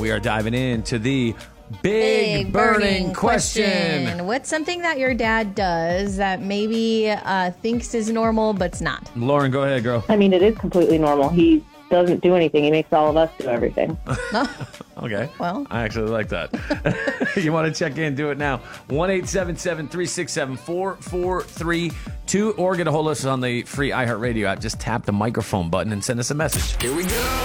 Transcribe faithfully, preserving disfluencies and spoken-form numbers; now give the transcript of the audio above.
we are diving into the big, big burning, burning question. question. What's something that your dad does that maybe uh, thinks is normal, but it's not? Lauren, go ahead, girl. I mean, it is completely normal. He doesn't do anything. He makes all of us do everything. Okay. Well, I actually like that. You want to check in, do it now. one eight seven seven, three six seven, four four three two or get a hold of us on the free iHeartRadio app. Just tap the microphone button and send us a message. Here we go.